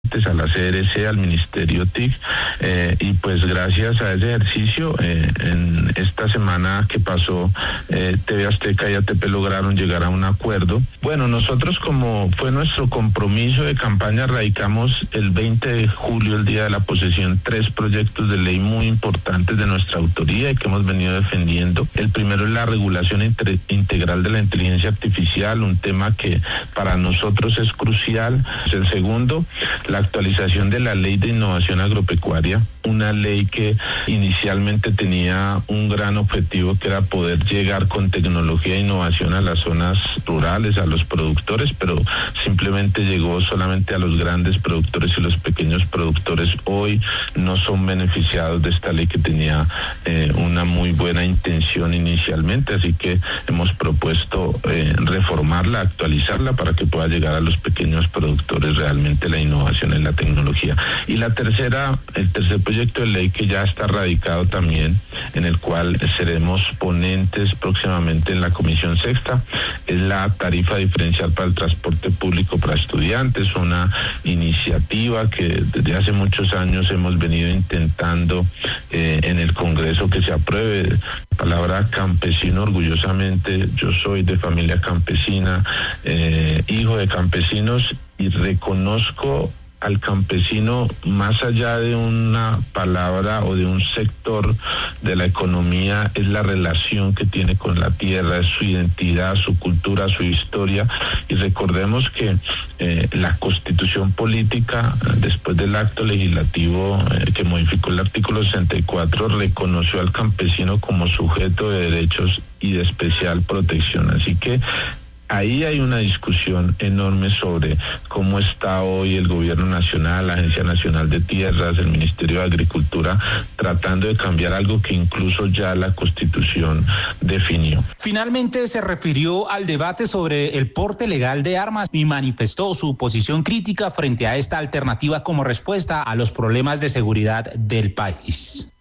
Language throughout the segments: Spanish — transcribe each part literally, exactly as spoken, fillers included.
a la C R C, al Ministerio T I C, eh, y pues gracias a ese ejercicio, eh, en esta semana que pasó, eh, T V Azteca y A T P lograron llegar a un acuerdo. Bueno, nosotros, como fue nuestro compromiso de campaña, radicamos el veinte de julio, el día de la posesión, tres proyectos de ley muy importantes de nuestra autoría y que hemos venido defendiendo. El primero es la regulación inter- integral de la inteligencia artificial, un tema que para nosotros es crucial. El segundo, la actualización de la ley de innovación agropecuaria, una ley que inicialmente tenía un gran objetivo, que era poder llegar con tecnología e innovación a las zonas rurales, a los productores, pero simplemente llegó solamente a los grandes productores, y los pequeños productores hoy no son beneficiados de esta ley que tenía eh, una muy buena intención inicialmente, así que hemos propuesto eh, reformarla, actualizarla para que pueda llegar a los pequeños productores realmente la innovación en la tecnología. Y la tercera, el tercer proyecto de ley que ya está radicado también, en el cual seremos ponentes próximamente en la Comisión Sexta, es la tarifa diferencial para el transporte público para estudiantes, una iniciativa que desde hace muchos años hemos venido intentando eh, en el Congreso que se apruebe. La palabra campesino, orgullosamente, yo soy de familia campesina, eh, hijo de campesinos, y reconozco al campesino más allá de una palabra o de un sector de la economía, es la relación que tiene con la tierra, es su identidad, su cultura, su historia. Y recordemos que eh, la Constitución política, después del acto legislativo eh, que modificó el artículo sesenta y cuatro, reconoció al campesino como sujeto de derechos y de especial protección. Así que ahí hay una discusión enorme sobre cómo está hoy el Gobierno Nacional, la Agencia Nacional de Tierras, el Ministerio de Agricultura, tratando de cambiar algo que incluso ya la Constitución definió. Finalmente se refirió al debate sobre el porte legal de armas y manifestó su posición crítica frente a esta alternativa como respuesta a los problemas de seguridad del país.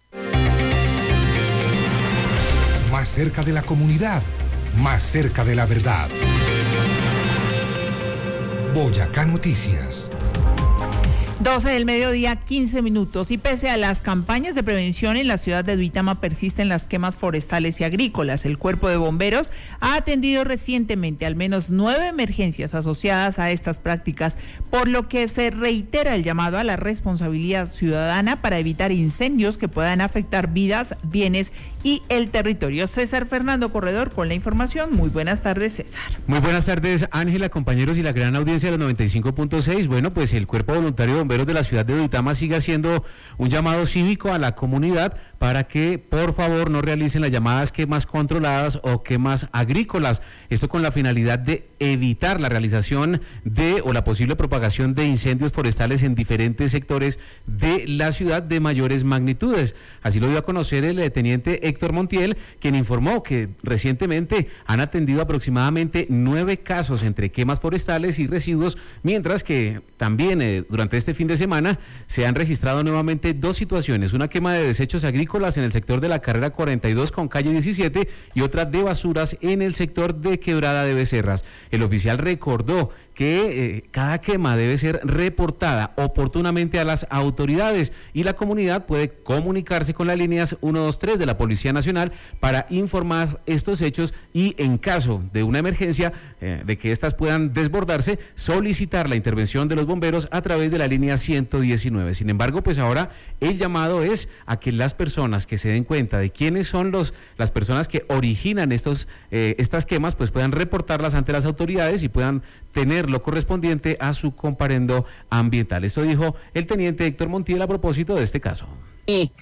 Más cerca de la comunidad, más cerca de la verdad. Boyacá Noticias. doce del mediodía, quince minutos. Y pese a las campañas de prevención, en la ciudad de Duitama persisten las quemas forestales y agrícolas. El Cuerpo de Bomberos ha atendido recientemente al menos nueve emergencias asociadas a estas prácticas, por lo que se reitera el llamado a la responsabilidad ciudadana para evitar incendios que puedan afectar vidas, bienes y el territorio. César Fernando Corredor con la información. Muy buenas tardes, César. Muy buenas tardes, Ángela, compañeros y la gran audiencia de los noventa y cinco punto seis. Bueno, pues el Cuerpo Voluntario de Bomberos de la ciudad de Duitama sigue haciendo un llamado cívico a la comunidad para que por favor no realicen las llamadas quemas controladas o quemas agrícolas. Esto con la finalidad de evitar la realización de o la posible propagación de incendios forestales en diferentes sectores de la ciudad de mayores magnitudes. Así lo dio a conocer el teniente Héctor Montiel, quien informó que recientemente han atendido aproximadamente nueve casos entre quemas forestales y residuos, mientras que también eh, durante este fin de semana se han registrado nuevamente dos situaciones, una quema de desechos agrícolas en el sector de la carrera cuarenta y dos con calle diecisiete y otra de basuras en el sector de Quebrada de Becerras. El oficial recordó que eh, cada quema debe ser reportada oportunamente a las autoridades y la comunidad puede comunicarse con las líneas ciento veintitrés de la Policía Nacional para informar estos hechos y en caso de una emergencia, eh, de que éstas puedan desbordarse, solicitar la intervención de los bomberos a través de la línea ciento diecinueve. Sin embargo, pues ahora el llamado es a que las personas que se den cuenta de quiénes son los las personas que originan estos eh, estas quemas, pues puedan reportarlas ante las autoridades y puedan tener lo correspondiente a su comparendo ambiental. Esto dijo el teniente Héctor Montiel a propósito de este caso. Y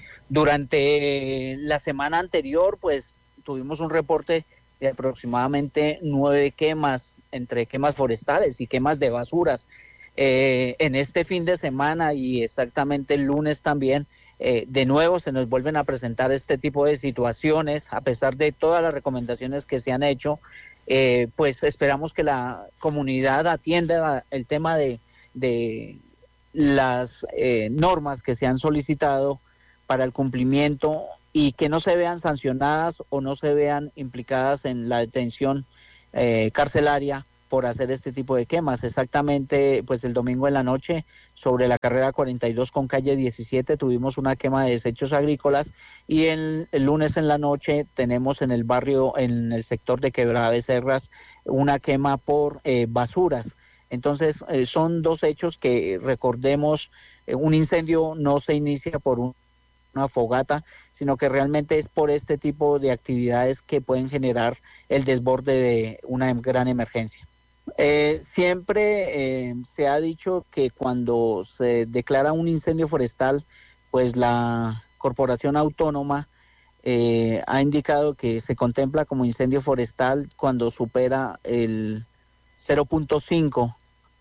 durante la semana anterior, pues tuvimos un reporte de aproximadamente nueve quemas, entre quemas forestales y quemas de basuras. Eh, en este fin de semana y exactamente el lunes también, eh, de nuevo se nos vuelven a presentar este tipo de situaciones, a pesar de todas las recomendaciones que se han hecho. Eh, pues esperamos que la comunidad atienda el tema de, de las eh, normas que se han solicitado para el cumplimiento y que no se vean sancionadas o no se vean implicadas en la detención eh, carcelaria por hacer este tipo de quemas. Exactamente, pues el domingo en la noche, sobre la carrera cuarenta y dos con calle diecisiete, tuvimos una quema de desechos agrícolas, y el, el lunes en la noche tenemos en el barrio, en el sector de Quebrada Becerras, una quema por eh, basuras. Entonces, eh, son dos hechos que, recordemos, eh, un incendio no se inicia por un, una fogata, sino que realmente es por este tipo de actividades que pueden generar el desborde de una gran emergencia. Eh, siempre eh, se ha dicho que cuando se declara un incendio forestal, pues la Corporación Autónoma eh, ha indicado que se contempla como incendio forestal cuando supera el cero punto cinco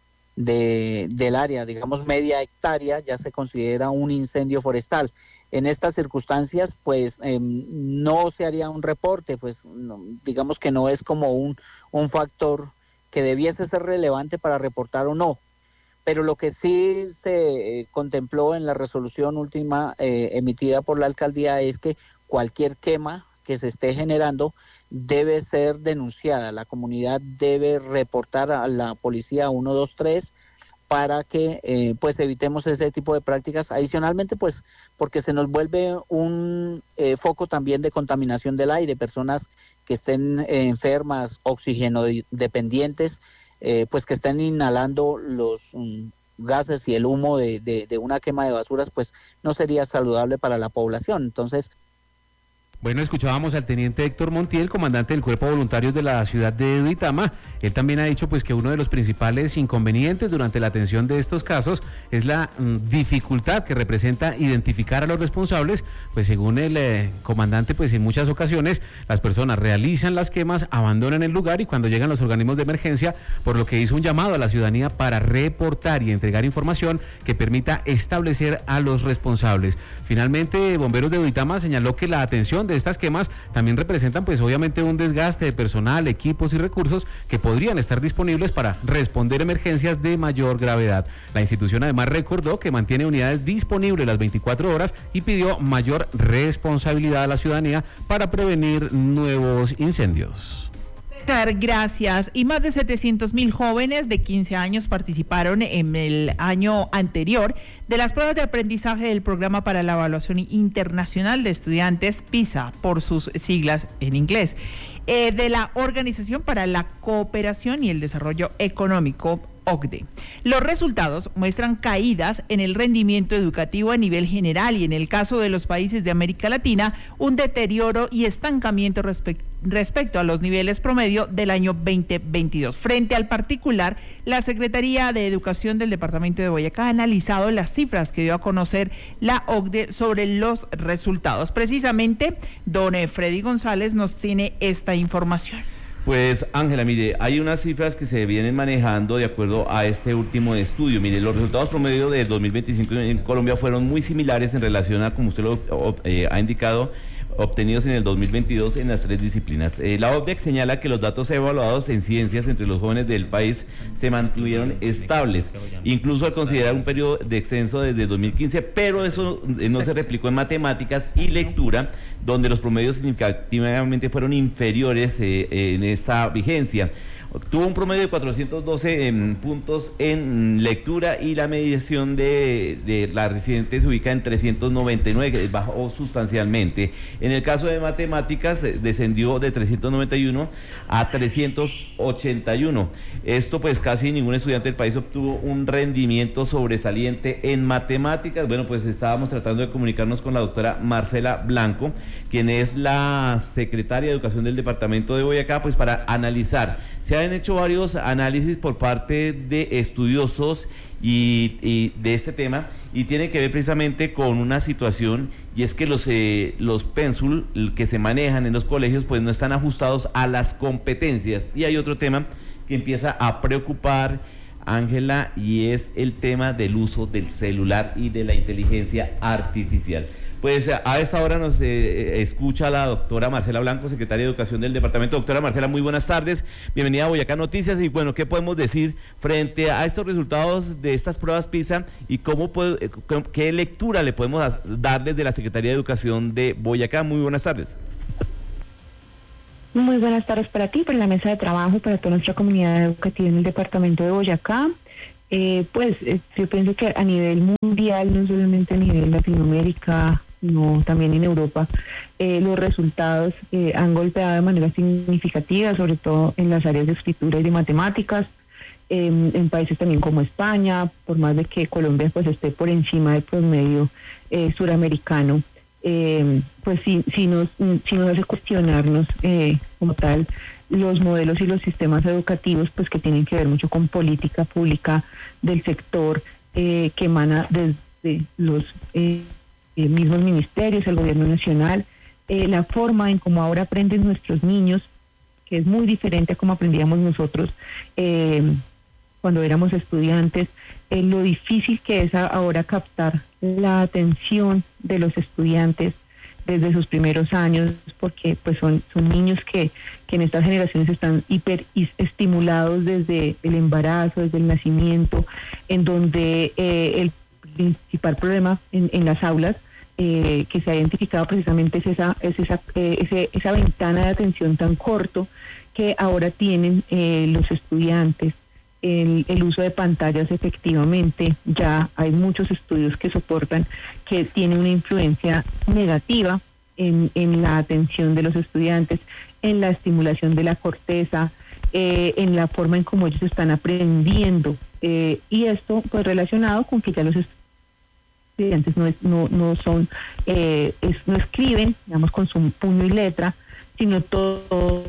de, del área, digamos media hectárea, ya se considera un incendio forestal. En estas circunstancias, pues eh, no se haría un reporte, pues no, digamos que no es como un, un factor que debiese ser relevante para reportar o no. Pero lo que sí se eh, contempló en la resolución última eh, emitida por la alcaldía es que cualquier quema que se esté generando debe ser denunciada. La comunidad debe reportar a la policía uno dos tres para que eh, pues evitemos ese tipo de prácticas. Adicionalmente, pues porque se nos vuelve un eh, foco también de contaminación del aire, personas que estén eh, enfermas, oxígeno dependientes, eh, pues que estén inhalando los um, gases y el humo de, de, de una quema de basuras, pues no sería saludable para la población. Entonces, bueno, escuchábamos al teniente Héctor Montiel, comandante del Cuerpo de Voluntarios de la ciudad de Duitama. Él también ha dicho pues que uno de los principales inconvenientes durante la atención de estos casos es la mm, dificultad que representa identificar a los responsables, pues según el eh, comandante, pues en muchas ocasiones las personas realizan las quemas, abandonan el lugar y cuando llegan los organismos de emergencia, por lo que hizo un llamado a la ciudadanía para reportar y entregar información que permita establecer a los responsables. Finalmente, Bomberos de Duitama señaló que la atención de estas quemas también representan pues obviamente un desgaste de personal, equipos y recursos que podrían estar disponibles para responder emergencias de mayor gravedad. La institución además recordó que mantiene unidades disponibles las veinticuatro horas y pidió mayor responsabilidad a la ciudadanía para prevenir nuevos incendios. Gracias. Y más de setecientos mil jóvenes de quince años participaron en el año anterior de las pruebas de aprendizaje del Programa para la Evaluación Internacional de Estudiantes, PISA, por sus siglas en inglés, eh, de la Organización para la Cooperación y el Desarrollo Económico, O C D E. Los resultados muestran caídas en el rendimiento educativo a nivel general y en el caso de los países de América Latina, un deterioro y estancamiento respecto respecto a los niveles promedio del año veinte veintidós. Frente al particular, la Secretaría de Educación del Departamento de Boyacá ha analizado las cifras que dio a conocer la O C D E sobre los resultados. Precisamente, don Freddy González nos tiene esta información. Pues Ángela, mire, hay unas cifras que se vienen manejando de acuerdo a este último estudio. Mire, los resultados promedio de dos mil veinticinco en Colombia fueron muy similares en relación a, como usted lo eh, ha indicado, obtenidos en el dos mil veintidós en las tres disciplinas. Eh, la O C D E señala que los datos evaluados en ciencias entre los jóvenes del país se mantuvieron estables, incluso al considerar un periodo de extenso desde dos mil quince, pero eso eh, no se replicó en matemáticas y lectura, donde los promedios significativamente fueron inferiores eh, eh, en esa vigencia. Tuvo un promedio de cuatrocientos doce en puntos en lectura y la medición de, de la residente se ubica en trescientos noventa y nueve, que bajó sustancialmente. En el caso de matemáticas descendió de trescientos noventa y uno a trescientos ochenta y uno. Esto pues casi ningún estudiante del país obtuvo un rendimiento sobresaliente en matemáticas. Bueno, pues estábamos tratando de comunicarnos con la doctora Marcela Blanco, quien es la secretaria de Educación del Departamento de Boyacá, pues para analizar. Se han hecho varios análisis por parte de estudiosos y, y de este tema, y tiene que ver precisamente con una situación, y es que los, eh, los pénsul que se manejan en los colegios pues no están ajustados a las competencias. Y hay otro tema que empieza a preocupar, Ángela, y es el tema del uso del celular y de la inteligencia artificial. Pues a esta hora nos eh, escucha la doctora Marcela Blanco, secretaria de Educación del Departamento. Doctora Marcela, muy buenas tardes, bienvenida a Boyacá Noticias. Y bueno, ¿qué podemos decir frente a estos resultados de estas pruebas PISA y cómo puede, qué lectura le podemos dar desde la Secretaría de Educación de Boyacá? Muy buenas tardes. Muy buenas tardes para ti, para la mesa de trabajo, para toda nuestra comunidad educativa en el departamento de Boyacá. Eh, pues eh, yo pienso que a nivel mundial, no solamente a nivel Latinoamérica, no también en Europa, eh, los resultados eh, han golpeado de manera significativa, sobre todo en las áreas de escritura y de matemáticas, eh, en países también como España, por más de que Colombia pues esté por encima del promedio eh, suramericano. Eh, pues sí, sí nos, sí nos hace cuestionarnos eh, como tal los modelos y los sistemas educativos, pues que tienen que ver mucho con política pública del sector eh, que emana desde los eh, eh, mismos ministerios, el gobierno nacional, eh, la forma en cómo ahora aprenden nuestros niños, que es muy diferente a cómo aprendíamos nosotros eh, cuando éramos estudiantes, eh, lo difícil que es ahora captar la atención de los estudiantes desde sus primeros años, porque pues son, son niños que, que en estas generaciones están hiper estimulados desde el embarazo, desde el nacimiento, en donde eh, el principal problema en, en las aulas eh, que se ha identificado precisamente es esa, es esa, eh, ese, esa ventana de atención tan corto que ahora tienen eh, los estudiantes. El, el uso de pantallas, efectivamente, ya hay muchos estudios que soportan que tiene una influencia negativa en, en la atención de los estudiantes, en la estimulación de la corteza, eh, en la forma en cómo ellos están aprendiendo. Eh, y esto, pues, relacionado con que ya los estudiantes no, es, no, no son, eh, es, no escriben, digamos, con su puño y letra, sino todo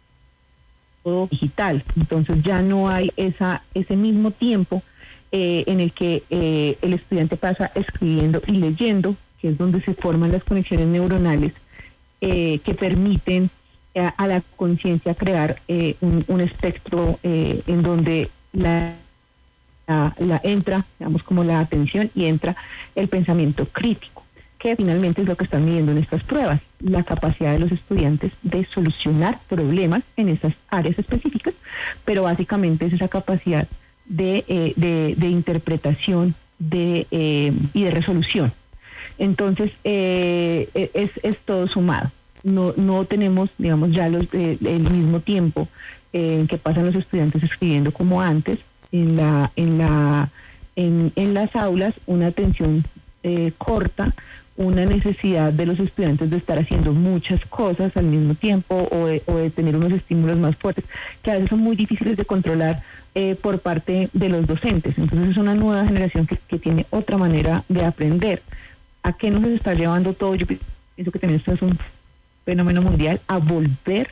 todo digital. Entonces ya no hay esa ese mismo tiempo eh, en el que eh, el estudiante pasa escribiendo y leyendo, que es donde se forman las conexiones neuronales eh, que permiten a, a la conciencia crear eh, un, un espectro eh, en donde la, la, la entra, digamos, como la atención, y entra el pensamiento crítico, que finalmente es lo que están midiendo en estas pruebas, la capacidad de los estudiantes de solucionar problemas en esas áreas específicas, pero básicamente es esa capacidad de, eh, de, de interpretación de, eh, y de resolución. Entonces, eh, es, es todo sumado. No, no tenemos, digamos, ya los, eh, el mismo tiempo eh, en que pasan los estudiantes escribiendo como antes, en, la, en, la, en, en las aulas, una atención eh, corta, una necesidad de los estudiantes de estar haciendo muchas cosas al mismo tiempo, o de, o de tener unos estímulos más fuertes, que a veces son muy difíciles de controlar eh, por parte de los docentes. Entonces es una nueva generación que, que tiene otra manera de aprender. ¿A qué nos está llevando todo? Yo pienso que también esto es un fenómeno mundial, a volver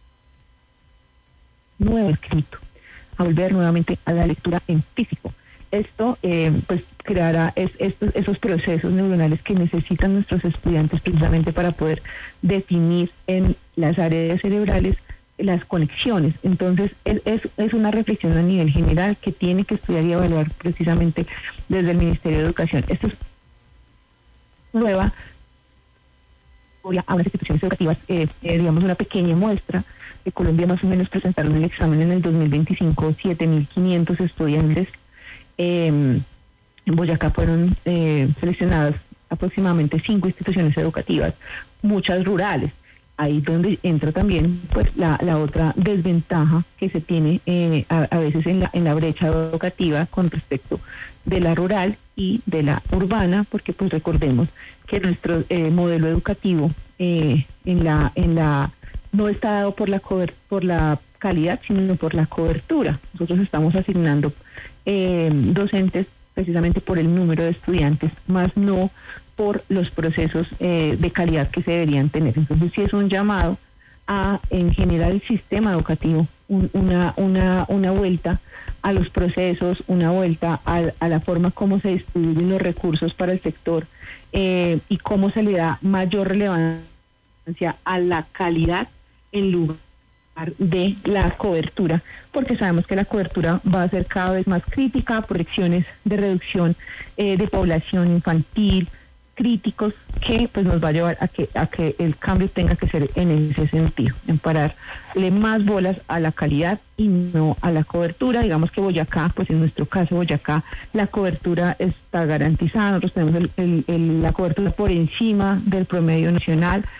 nuevo escrito, a volver nuevamente a la lectura en físico. Esto eh, pues creará es, estos, esos procesos neuronales que necesitan nuestros estudiantes precisamente para poder definir en las áreas cerebrales las conexiones. Entonces es, es, es una reflexión a nivel general que tiene que estudiar y evaluar precisamente desde el Ministerio de Educación. Esto es nueva a unas instituciones educativas, eh, eh, digamos una pequeña muestra. De Colombia más o menos presentaron el examen en el dos mil veinticinco siete mil quinientos estudiantes. Eh, en Boyacá fueron eh, seleccionadas aproximadamente cinco instituciones educativas, muchas rurales. Ahí donde entra también pues la, la otra desventaja que se tiene eh, a, a veces en la, en la brecha educativa con respecto de la rural y de la urbana, porque pues recordemos que nuestro eh, modelo educativo eh, en la en la no está dado por la cober, por la calidad, sino por la cobertura. Nosotros estamos asignando eh, docentes precisamente por el número de estudiantes, más no por los procesos eh, de calidad que se deberían tener. Entonces sí es un llamado a, en general, el sistema educativo, un, una, una, una vuelta a los procesos, una vuelta a, a la forma como se distribuyen los recursos para el sector eh, y cómo se le da mayor relevancia a la calidad en lugar de la cobertura, porque sabemos que la cobertura va a ser cada vez más crítica, proyecciones de reducción eh, de población infantil, críticos, que pues nos va a llevar a que a que el cambio tenga que ser en ese sentido, en pararle más bolas a la calidad y no a la cobertura. Digamos que Boyacá, pues en nuestro caso Boyacá, la cobertura está garantizada. Nosotros tenemos el, el, el, la cobertura por encima del promedio nacional.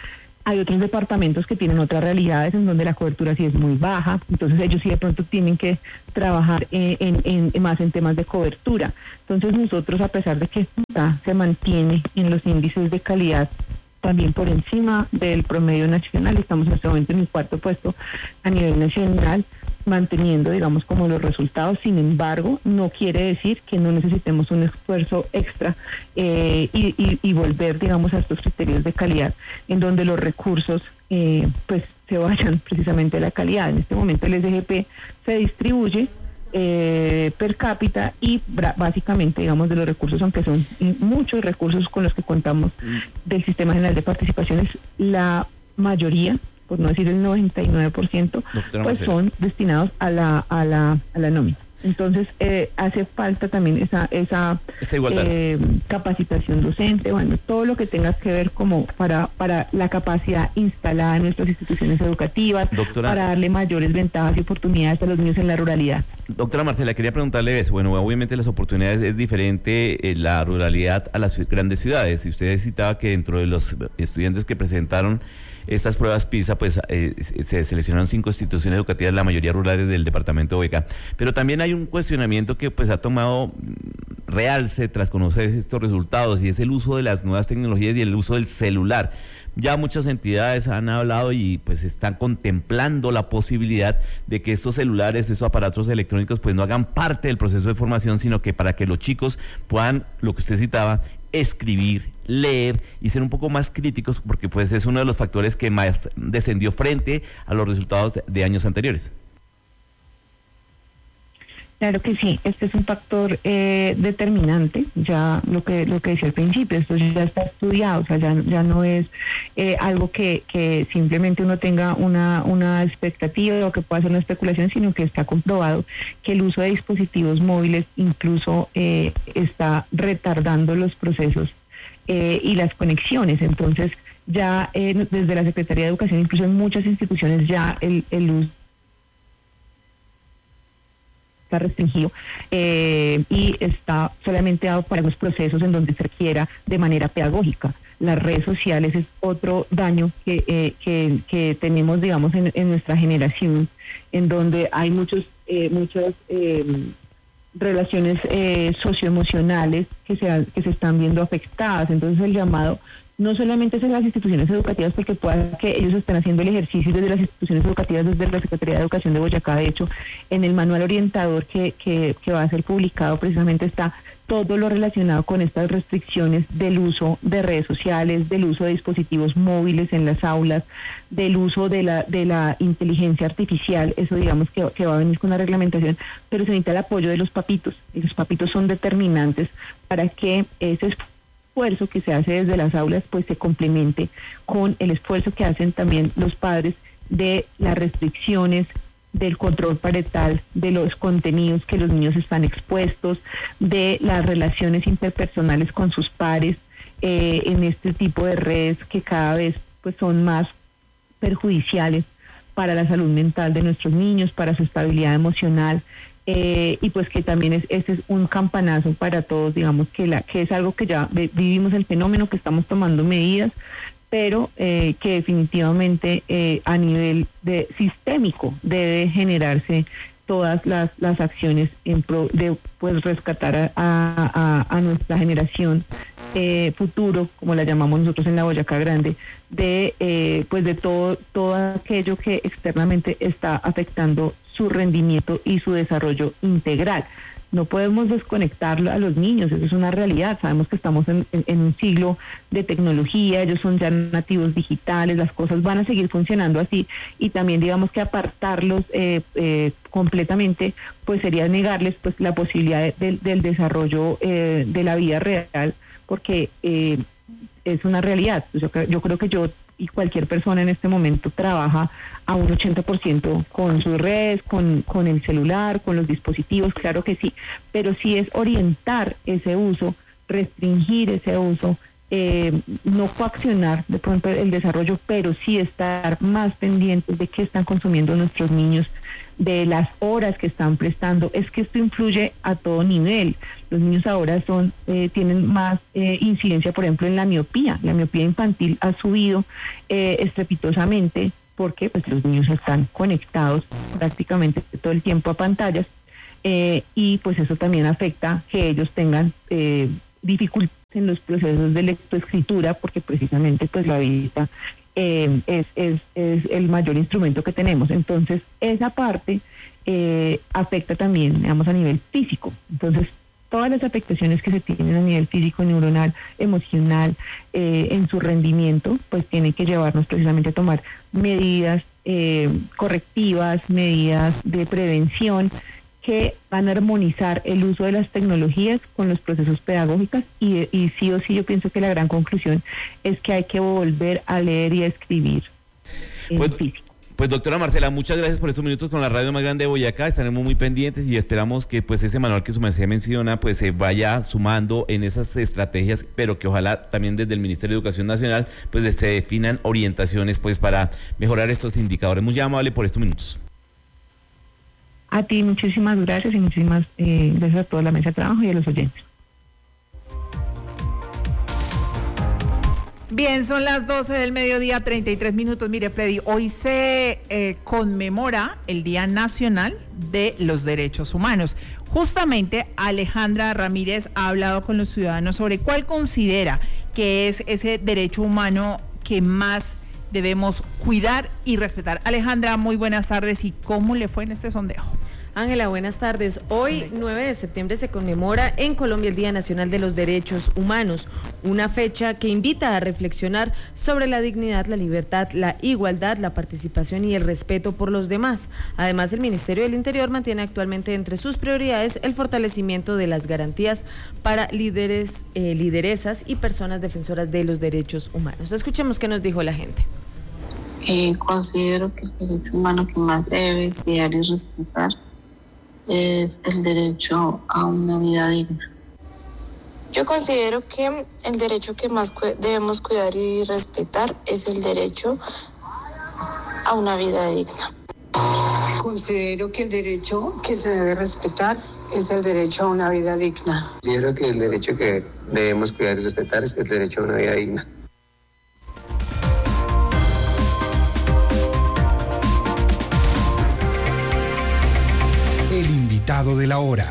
Hay otros departamentos que tienen otras realidades en donde la cobertura sí es muy baja, entonces ellos sí de pronto tienen que trabajar en, en, en más en temas de cobertura. Entonces nosotros, a pesar de que esta se mantiene en los índices de calidad también por encima del promedio nacional, estamos en este momento en el cuarto puesto a nivel nacional, manteniendo, digamos, como los resultados. Sin embargo, no quiere decir que no necesitemos un esfuerzo extra eh, y, y, y volver, digamos, a estos criterios de calidad en donde los recursos eh, pues se vayan precisamente a la calidad. En este momento el S G P se distribuye eh, per cápita y básicamente, digamos, de los recursos, aunque son muchos recursos con los que contamos del Sistema General de Participaciones, la mayoría, por no decir el noventa y nueve por ciento, pues son destinados a la a la a la nómina. Entonces eh, hace falta también esa esa, esa igualdad. Eh, capacitación docente, bueno, todo lo que tenga que ver como para para la capacidad instalada en nuestras instituciones educativas, doctora, para darle mayores ventajas y oportunidades a los niños en la ruralidad. Doctora Marcela, quería preguntarle eso. Bueno, obviamente las oportunidades es diferente eh, la ruralidad a las grandes ciudades. Y usted citaba que dentro de los estudiantes que presentaron estas pruebas PISA, pues eh, se seleccionaron cinco instituciones educativas, la mayoría rurales del departamento de Boyacá. Pero también hay un cuestionamiento que pues ha tomado realce tras conocer estos resultados, y es el uso de las nuevas tecnologías y el uso del celular. Ya muchas entidades han hablado y pues están contemplando la posibilidad de que estos celulares, estos aparatos electrónicos, pues no hagan parte del proceso de formación, sino que para que los chicos puedan, lo que usted citaba, escribir, leer y ser un poco más críticos, porque pues es uno de los factores que más descendió frente a los resultados de, de años anteriores. Claro que sí, este es un factor eh, determinante, ya lo que lo que decía al principio, esto ya está estudiado, o sea, ya, ya no es eh, algo que, que simplemente uno tenga una, una expectativa o que pueda ser una especulación, sino que está comprobado que el uso de dispositivos móviles incluso eh, está retardando los procesos eh, y las conexiones. Entonces ya eh, desde la Secretaría de Educación, incluso en muchas instituciones ya el, el uso está restringido eh, y está solamente dado para los procesos en donde se requiera de manera pedagógica. Las redes sociales es otro daño que, eh, que, que tenemos, digamos, en, en nuestra generación, en donde hay muchos eh, muchas eh, relaciones eh, socioemocionales que se, que se están viendo afectadas. Entonces el llamado no solamente es en las instituciones educativas, porque pueda que ellos estén haciendo el ejercicio desde las instituciones educativas, desde la Secretaría de Educación de Boyacá. De hecho, en el manual orientador que, que, que va a ser publicado precisamente está todo lo relacionado con estas restricciones del uso de redes sociales, del uso de dispositivos móviles en las aulas, del uso de la de la inteligencia artificial. Eso, digamos, que, que va a venir con la reglamentación, pero se necesita el apoyo de los papitos, y los papitos son determinantes para que ese esfuerzo que se hace desde las aulas pues se complemente con el esfuerzo que hacen también los padres de las restricciones, del control parental, de los contenidos que los niños están expuestos, de las relaciones interpersonales con sus pares eh, en este tipo de redes que cada vez pues son más perjudiciales para la salud mental de nuestros niños, para su estabilidad emocional. Eh, y pues que también es este es un campanazo para todos, digamos que la que es algo que ya vivimos el fenómeno, que estamos tomando medidas, pero eh, que definitivamente eh, a nivel de sistémico debe generarse todas las, las acciones en pro de pues rescatar a, a, a nuestra generación eh, futuro, como la llamamos nosotros en la Boyacá Grande, de eh, pues de todo todo aquello que externamente está afectando su rendimiento y su desarrollo integral. No podemos desconectarlo a los niños, eso es una realidad. Sabemos que estamos en, en, en un siglo de tecnología, ellos son ya nativos digitales, las cosas van a seguir funcionando así, y también digamos que apartarlos eh, eh, completamente pues sería negarles pues la posibilidad de, de, del desarrollo eh, de la vida real, porque eh, es una realidad. Yo, yo creo que yo y cualquier persona en este momento trabaja a un ochenta por ciento con sus redes, con, con el celular, con los dispositivos, claro que sí, pero sí es orientar ese uso, restringir ese uso eh, no coaccionar de pronto el desarrollo, pero sí estar más pendientes de qué están consumiendo nuestros niños, de las horas que están prestando. Es que esto influye a todo nivel. Los niños ahora son eh, tienen más eh, incidencia, por ejemplo, en la miopía. La miopía infantil ha subido eh, estrepitosamente porque pues los niños están conectados prácticamente todo el tiempo a pantallas eh, y pues eso también afecta que ellos tengan eh, dificultades en los procesos de lectoescritura, porque precisamente pues la vista eh, es, es, es el mayor instrumento que tenemos. Entonces esa parte eh, afecta también, digamos, a nivel físico. Entonces todas las afectaciones que se tienen a nivel físico, neuronal, emocional, eh, en su rendimiento, pues tienen que llevarnos precisamente a tomar medidas eh, correctivas, medidas de prevención que van a armonizar el uso de las tecnologías con los procesos pedagógicos y, y sí o sí yo pienso que la gran conclusión es que hay que volver a leer y a escribir en pues, físico. Pues doctora Marcela, muchas gracias por estos minutos con la radio más grande de Boyacá. Estaremos muy pendientes y esperamos que pues ese manual que su merced menciona pues se vaya sumando en esas estrategias, pero que ojalá también desde el Ministerio de Educación Nacional pues se definan orientaciones pues para mejorar estos indicadores. Muy amable por estos minutos. A ti muchísimas gracias y muchísimas eh, gracias a toda la mesa de trabajo y a los oyentes. Bien, son las doce del mediodía, treinta y tres minutos. Mire, Freddy, hoy se eh, conmemora el Día Nacional de los Derechos Humanos. Justamente Alejandra Ramírez ha hablado con los ciudadanos sobre cuál considera que es ese derecho humano que más debemos cuidar y respetar. Alejandra, muy buenas tardes. ¿Y cómo le fue en este sondeo? Ángela, buenas tardes. Hoy, nueve de septiembre, se conmemora en Colombia el Día Nacional de los Derechos Humanos, una fecha que invita a reflexionar sobre la dignidad, la libertad, la igualdad, la participación y el respeto por los demás. Además, el Ministerio del Interior mantiene actualmente entre sus prioridades el fortalecimiento de las garantías para líderes, eh, lideresas y personas defensoras de los derechos humanos. Escuchemos qué nos dijo la gente. Eh, considero que el derecho humano que más se debe cuidar y respetar es el derecho a una vida digna. Yo considero que el derecho que más cu- debemos cuidar y respetar es el derecho a una vida digna. Considero que el derecho que se debe respetar es el derecho a una vida digna. Considero que el derecho que debemos cuidar y respetar es el derecho a una vida digna. El invitado de la hora.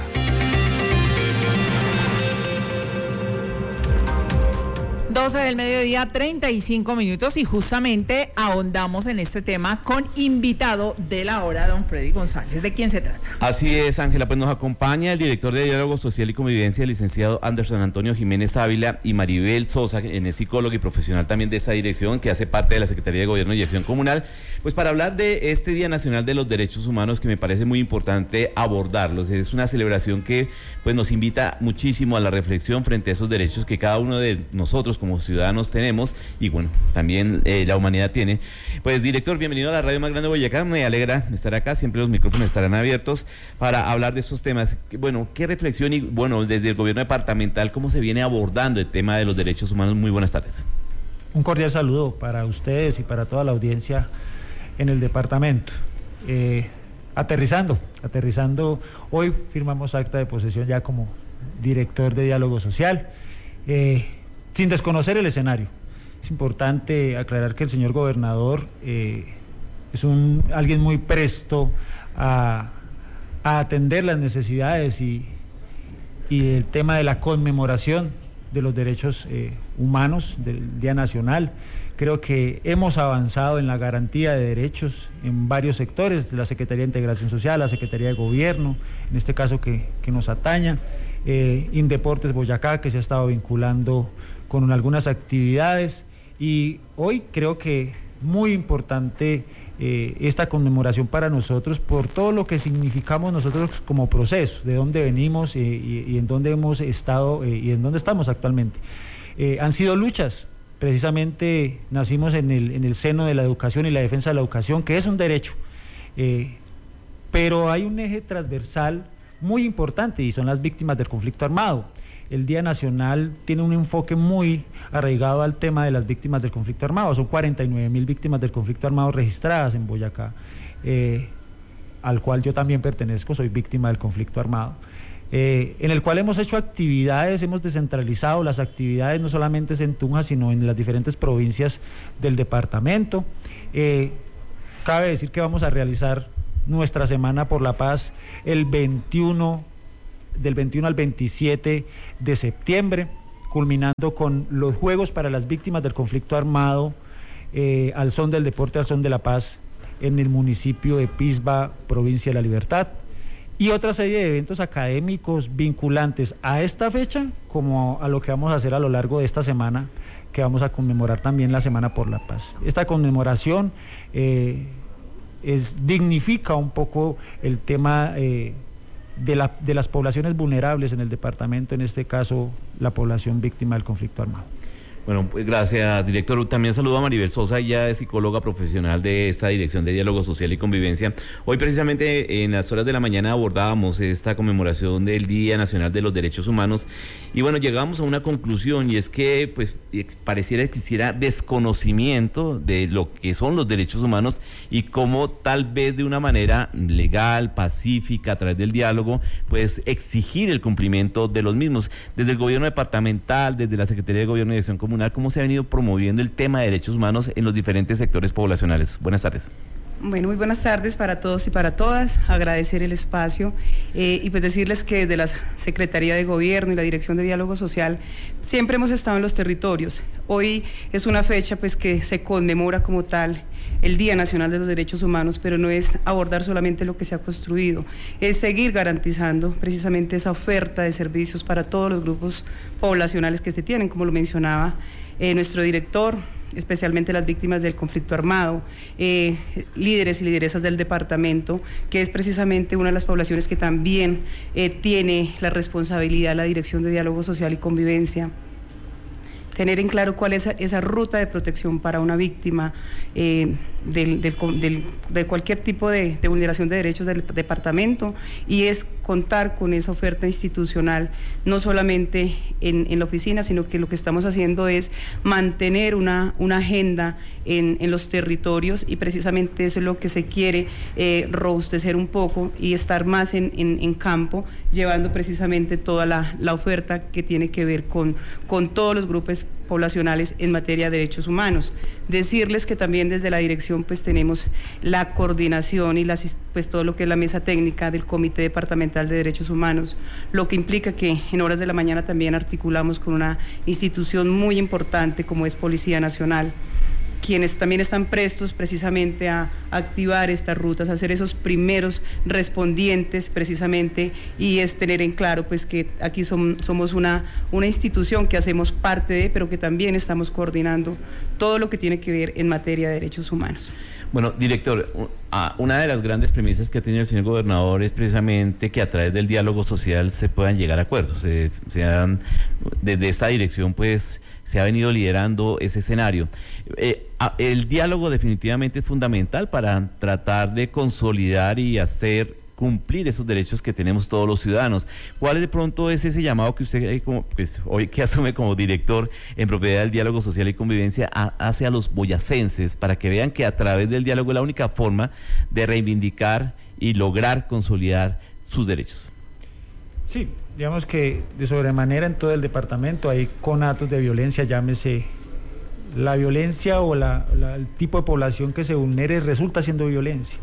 doce del mediodía, treinta y cinco minutos, y justamente ahondamos en este tema con invitado de la hora, don Freddy González. ¿De quién se trata? Así es, Ángela, pues nos acompaña el director de Diálogo Social y Convivencia, el licenciado Anderson Antonio Jiménez Ávila, y Maribel Sosa, quien es psicóloga y profesional también de esta dirección, que hace parte de la Secretaría de Gobierno y Acción Comunal, pues para hablar de este Día Nacional de los Derechos Humanos, que me parece muy importante abordarlos. Es una celebración que pues nos invita muchísimo a la reflexión frente a esos derechos que cada uno de nosotros como ciudadanos tenemos, y bueno, también eh, la humanidad tiene. Pues director, bienvenido a la radio más grande de Boyacá, me alegra estar acá, siempre los micrófonos estarán abiertos para hablar de estos temas. Bueno, qué reflexión y bueno, desde el gobierno departamental, ¿cómo se viene abordando el tema de los derechos humanos? Muy buenas tardes. Un cordial saludo para ustedes y para toda la audiencia en el departamento. Eh, aterrizando, aterrizando, hoy firmamos acta de posesión ya como director de Diálogo Social, eh, sin desconocer el escenario. Es importante aclarar que el señor gobernador eh, es un alguien muy presto a, a atender las necesidades y, y el tema de la conmemoración de los derechos eh, humanos del Día Nacional. Creo que hemos avanzado en la garantía de derechos en varios sectores, la Secretaría de Integración Social, la Secretaría de Gobierno, en este caso que, que nos ataña, eh, Indeportes Boyacá, que se ha estado vinculando con algunas actividades, y hoy creo que muy importante eh, esta conmemoración para nosotros por todo lo que significamos nosotros como proceso, de dónde venimos eh, y, y en dónde hemos estado eh, y en dónde estamos actualmente. Eh, han sido luchas, precisamente nacimos en el, en el seno de la educación y la defensa de la educación, que es un derecho, eh, pero hay un eje transversal muy importante y son las víctimas del conflicto armado. el Día Nacional tiene un enfoque muy arraigado al tema de las víctimas del conflicto armado. Son cuarenta y nueve mil víctimas del conflicto armado registradas en Boyacá, eh, al cual yo también pertenezco, soy víctima del conflicto armado. Eh, en el cual hemos hecho actividades, hemos descentralizado las actividades no solamente en Tunja, sino en las diferentes provincias del departamento. Eh, cabe decir que vamos a realizar nuestra Semana por la Paz el veintiuno, del veintiuno al veintisiete de septiembre, culminando con los Juegos para las Víctimas del Conflicto Armado, eh, al son del deporte, al son de la paz, en el municipio de Pisba, provincia de La Libertad, y otra serie de eventos académicos vinculantes a esta fecha, como a lo que vamos a hacer a lo largo de esta semana, que vamos a conmemorar también la Semana por la Paz. Esta conmemoración eh, es, dignifica un poco el tema eh, de, la, de las poblaciones vulnerables en el departamento, en este caso la población víctima del conflicto armado. Bueno, pues gracias, director. También saludo a Maribel Sosa, ella es psicóloga profesional de esta Dirección de Diálogo Social y Convivencia. Hoy precisamente en las horas de la mañana abordábamos esta conmemoración del Día Nacional de los Derechos Humanos y bueno, llegamos a una conclusión, y es que pues pareciera que existiera desconocimiento de lo que son los derechos humanos y cómo tal vez de una manera legal, pacífica, a través del diálogo, pues exigir el cumplimiento de los mismos. Desde el gobierno departamental, desde la Secretaría de Gobierno y Dirección Comunal, ¿cómo se ha venido promoviendo el tema de derechos humanos en los diferentes sectores poblacionales? Buenas tardes. Bueno, muy buenas tardes para todos y para todas, agradecer el espacio eh, y pues decirles que desde la Secretaría de Gobierno y la Dirección de Diálogo Social siempre hemos estado en los territorios. Hoy es una fecha pues que se conmemora como tal el Día Nacional de los Derechos Humanos, pero no es abordar solamente lo que se ha construido, es seguir garantizando precisamente esa oferta de servicios para todos los grupos poblacionales que se tienen, como lo mencionaba eh, nuestro director, especialmente las víctimas del conflicto armado, eh, líderes y lideresas del departamento, que es precisamente una de las poblaciones que también eh, tiene la responsabilidad de la Dirección de Diálogo Social y Convivencia. Tener en claro cuál es esa, esa ruta de protección para una víctima eh, del, del, del, de cualquier tipo de, de vulneración de derechos del departamento, y es contar con esa oferta institucional, no solamente en, en la oficina, sino que lo que estamos haciendo es mantener una, una agenda en, en los territorios, y precisamente eso es lo que se quiere eh, robustecer un poco y estar más en, en, en campo, llevando precisamente toda la, la oferta que tiene que ver con, con todos los grupos poblacionales en materia de derechos humanos. Decirles que también desde la dirección pues tenemos la coordinación y las, pues todo lo que es la mesa técnica del Comité Departamental de Derechos Humanos, lo que implica que en horas de la mañana también articulamos con una institución muy importante como es Policía Nacional, quienes también están prestos precisamente a activar estas rutas, a hacer esos primeros respondientes precisamente, y es tener en claro pues que aquí som, somos una, una institución que hacemos parte de, pero que también estamos coordinando todo lo que tiene que ver en materia de derechos humanos. Bueno, director, una de las grandes premisas que ha tenido el señor gobernador es precisamente que a través del diálogo social se puedan llegar a acuerdos. Se, se han, desde esta dirección pues se ha venido liderando ese escenario. Eh, el diálogo definitivamente es fundamental para tratar de consolidar y hacer cumplir esos derechos que tenemos todos los ciudadanos. ¿Cuál de pronto es ese llamado que usted, eh, como, pues, hoy que asume como director en propiedad del diálogo social y convivencia, a, hace a los boyacenses para que vean que a través del diálogo es la única forma de reivindicar y lograr consolidar sus derechos? Sí, digamos que de sobremanera en todo el departamento hay conatos de violencia, llámese la violencia o la, la, el tipo de población que se vulnere resulta siendo violencia.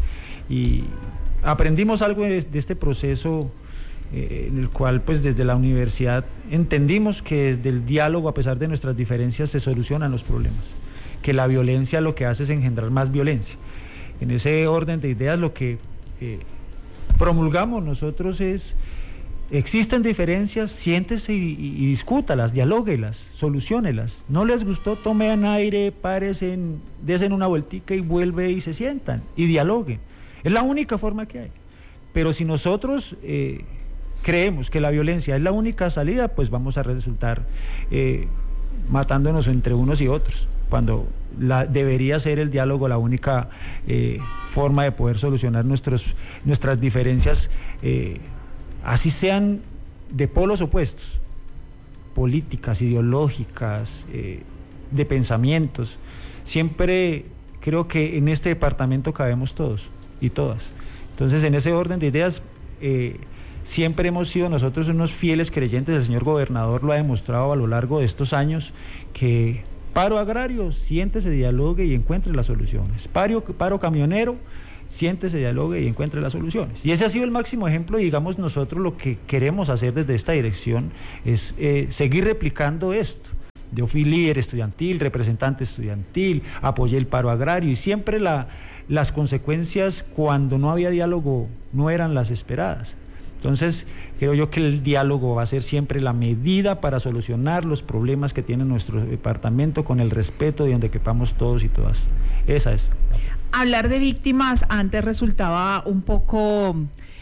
Y aprendimos algo de, de este proceso eh, en el cual pues desde la universidad entendimos que desde el diálogo, a pesar de nuestras diferencias, se solucionan los problemas, que la violencia lo que hace es engendrar más violencia. En ese orden de ideas lo que eh, promulgamos nosotros es: existen diferencias, siéntese y, y, y discútalas, dialóguelas, soluciónelas. No les gustó, tomen aire, párense, desen una vueltica y vuelve y se sientan y dialoguen. Es la única forma que hay. Pero si nosotros eh, creemos que la violencia es la única salida, pues vamos a resultar eh, matándonos entre unos y otros, cuando la, debería ser el diálogo la única eh, forma de poder solucionar nuestros, nuestras diferencias, eh, así sean de polos opuestos, políticas, ideológicas, eh, de pensamientos. Siempre creo que en este departamento cabemos todos y todas. Entonces, en ese orden de ideas, eh, siempre hemos sido nosotros unos fieles creyentes. El señor gobernador lo ha demostrado a lo largo de estos años, que paro agrario, siéntese, dialogue y encuentre las soluciones. Paro, paro camionero, siéntese, dialogue y encuentre las soluciones. Y ese ha sido el máximo ejemplo, y digamos, nosotros lo que queremos hacer desde esta dirección es eh, seguir replicando esto. Yo fui líder estudiantil, representante estudiantil, apoyé el paro agrario, y siempre la, las consecuencias cuando no había diálogo no eran las esperadas. Entonces, creo yo que el diálogo va a ser siempre la medida para solucionar los problemas que tiene nuestro departamento, con el respeto de donde quepamos todos y todas. Esa es. Hablar de víctimas antes resultaba un poco,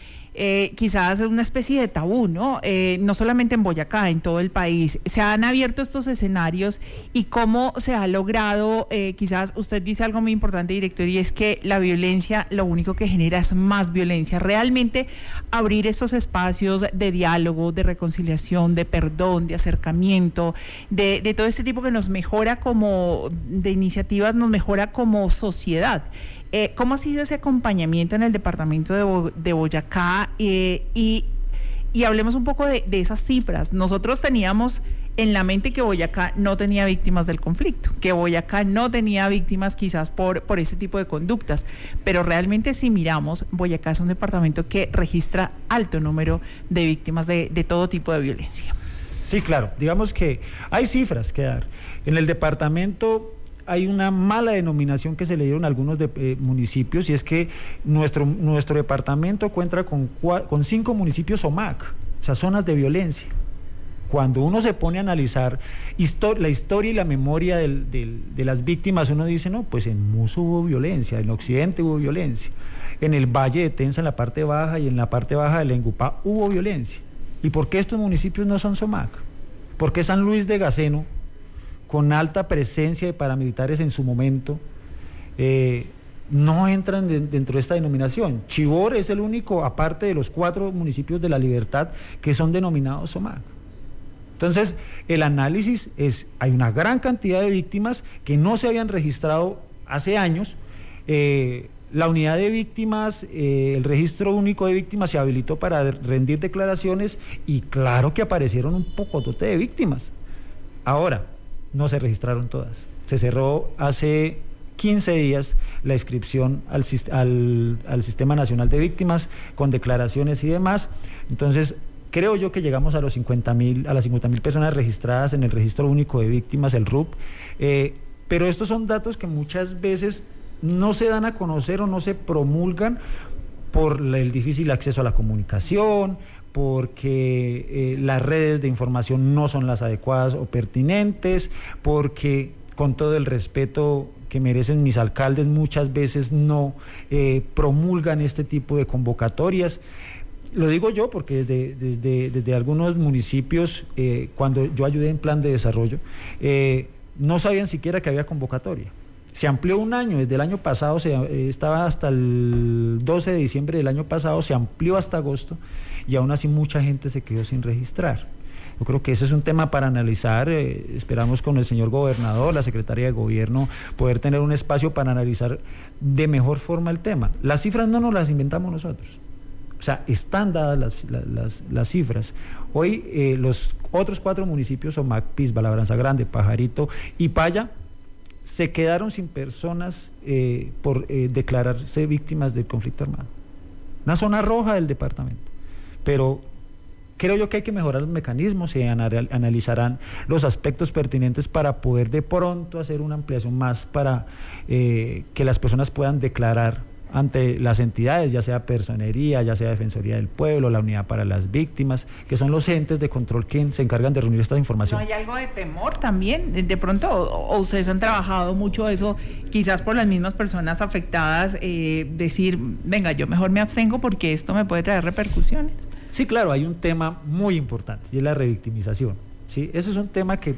eh, quizás una especie de tabú, ¿no? Eh, no solamente en Boyacá, en todo el país. Se han abierto estos escenarios, y cómo se ha logrado, eh, quizás usted dice algo muy importante, director, y es que la violencia lo único que genera es más violencia. Realmente abrir estos espacios de diálogo, de reconciliación, de perdón, de acercamiento, de, de todo este tipo que nos mejora como, de iniciativas, nos mejora como sociedad. Eh, ¿Cómo ha sido ese acompañamiento en el departamento de, Bo de Boyacá? Eh, y, y hablemos un poco de, de esas cifras. Nosotros teníamos en la mente que Boyacá no tenía víctimas del conflicto, que Boyacá no tenía víctimas quizás por, por ese tipo de conductas, pero realmente si miramos, Boyacá es un departamento que registra alto número de víctimas de, de todo tipo de violencia. Sí, claro, digamos que hay cifras que dar. En el departamento hay una mala denominación que se le dieron a algunos de, eh, municipios, y es que nuestro, nuestro departamento cuenta con, con cinco municipios O M A C, o sea, zonas de violencia. Cuando uno se pone a analizar la historia y la memoria del, del, de las víctimas, uno dice, no, pues en Muso hubo violencia, en Occidente hubo violencia, en el Valle de Tensa, en la parte baja, y en la parte baja del Engupá hubo violencia. ¿Y por qué estos municipios no son S O M A C? ¿Por qué San Luis de Gaceno, con alta presencia de paramilitares en su momento, eh, no entran de, dentro de esta denominación? Chivor es el único, aparte de los cuatro municipios de La Libertad, que son denominados S O M A C. Entonces, el análisis es, hay una gran cantidad de víctimas que no se habían registrado hace años. Eh, la unidad de víctimas, eh, el registro único de víctimas se habilitó para rendir declaraciones, y claro que aparecieron un pocotote de víctimas. Ahora, no se registraron todas. Se cerró hace quince días la inscripción al, al, al Sistema Nacional de Víctimas, con declaraciones y demás. Entonces, creo yo que llegamos a los cincuenta mil, a las cincuenta mil personas registradas en el Registro Único de Víctimas, el R U P, eh, pero estos son datos que muchas veces no se dan a conocer o no se promulgan por el difícil acceso a la comunicación, porque eh, las redes de información no son las adecuadas o pertinentes, porque, con todo el respeto que merecen mis alcaldes, muchas veces no eh, promulgan este tipo de convocatorias. Lo digo yo porque desde, desde, desde algunos municipios, eh, cuando yo ayudé en plan de desarrollo, eh, no sabían siquiera que había convocatoria. Se amplió un año, desde el año pasado, se, eh, estaba hasta el doce de diciembre del año pasado, se amplió hasta agosto, y aún así mucha gente se quedó sin registrar. Yo creo que ese es un tema para analizar. Eh, esperamos con el señor gobernador, la secretaria de gobierno, poder tener un espacio para analizar de mejor forma el tema. Las cifras no nos las inventamos nosotros. O sea, están dadas las, las, las, las cifras. Hoy eh, los otros cuatro municipios, O M A C, Pisba, Labranza Grande, Pajarito y Paya, se quedaron sin personas eh, por eh, declararse víctimas del conflicto armado. Una zona roja del departamento. Pero creo yo que hay que mejorar los mecanismos, se analizarán los aspectos pertinentes para poder de pronto hacer una ampliación más para eh, que las personas puedan declarar ante las entidades, ya sea Personería, ya sea Defensoría del Pueblo, la Unidad para las Víctimas, que son los entes de control que se encargan de reunir esta información. ¿No hay algo de temor también? De, de pronto, o, o ustedes han trabajado mucho eso, quizás por las mismas personas afectadas, eh, decir, venga, yo mejor me abstengo porque esto me puede traer repercusiones. Sí, claro, hay un tema muy importante, y es la revictimización, ¿sí? Ese es un tema que